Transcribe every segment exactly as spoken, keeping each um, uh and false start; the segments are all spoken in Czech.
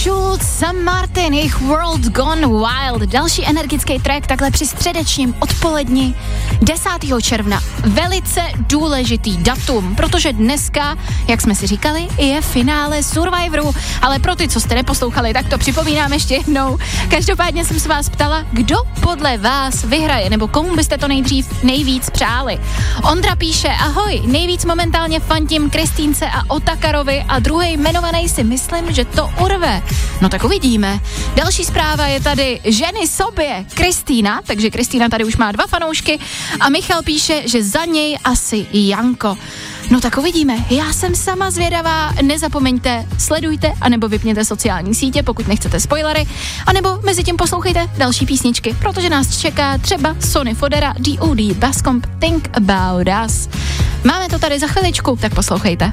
Schulz, Sam Martin, jejich World Gone Wild, další energický track takhle při středečním odpoledni desátého června. Velice důležitý datum, protože dneska, jak jsme si říkali, je finále Survivoru, ale pro ty, co jste neposlouchali, tak to připomínám ještě jednou. Každopádně jsem se vás ptala, kdo podle vás vyhraje, nebo komu byste to nejdřív nejvíc přáli. Ondra píše, ahoj, nejvíc momentálně fandím Kristýnce a Otakarovi a druhý jmenovaný si myslím, že to urve. No tak uvidíme. Další zpráva je tady ženy sobě Kristýna, takže Kristýna tady už má dva fanoušky a Michal píše, že za něj asi Janko. No tak uvidíme. Já jsem sama zvědavá, nezapomeňte, sledujte, anebo vypněte sociální sítě, pokud nechcete spoilery, anebo mezi tím poslouchejte další písničky, protože nás čeká třeba Sony Fodera, D O D, Bascomp, Think About Us. Máme to tady za chviličku, tak poslouchejte.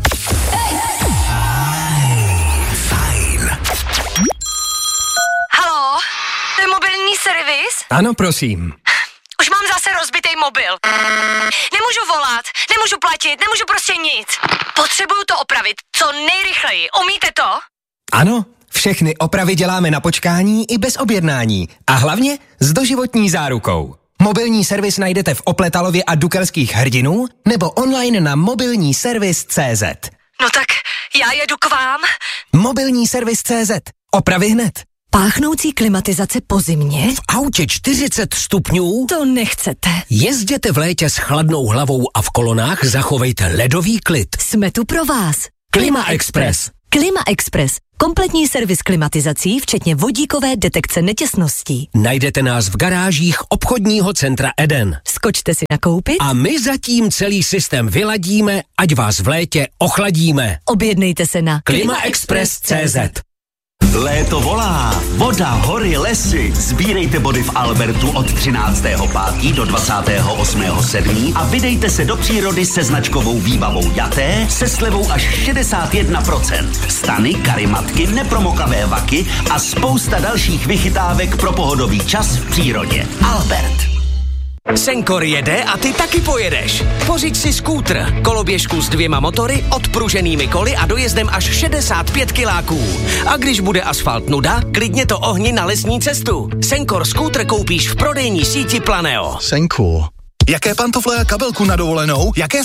Haló, to je mobilní servis? Ano, prosím. Už mám zase rozbitej mobil. Nemůžu volat, nemůžu platit, nemůžu prostě nic. Potřebuju to opravit co nejrychleji. Umíte to? Ano, všechny opravy děláme na počkání i bez objednání. A hlavně s doživotní zárukou. Mobilní servis najdete v Opletalově a Dukelských Hrdinů nebo online na mobilní servis tečka cé zet. No tak já jedu k vám. Mobilní servis tečka cé zet. Opravy hned. Páchnoucí klimatizace po zimě? V autě čtyřicet stupňů? To nechcete. Jezděte v létě s chladnou hlavou a v kolonách zachovejte ledový klid. Jsme tu pro vás. Klima Express. Klima Express. Kompletní servis klimatizací, včetně vodíkové detekce netěsností. Najdete nás v garážích obchodního centra Eden. Skočte si nakoupit a my zatím celý systém vyladíme, ať vás v létě ochladíme. Objednejte se na klima express tečka cé zet. Léto volá, voda, hory, lesy. Sbírejte body v Albertu od třináctého pátého do dvacátého osmého sedmého a vydejte se do přírody se značkovou výbavou Jaté se slevou až šedesát jedna procent. Stany, karimatky, nepromokavé vaky a spousta dalších vychytávek pro pohodový čas v přírodě. Albert. Senkor jede a ty taky pojedeš. Pořiď si skútr, koloběžku s dvěma motory, odpruženými koly a dojezdem až šedesát pět kiláků. A když bude asfalt nuda, klidně to ohni na lesní cestu. Senkor skútr koupíš v prodejní síti Planeo. Senkor. Jaké pantofle a kabelku na dovolenou? Jaké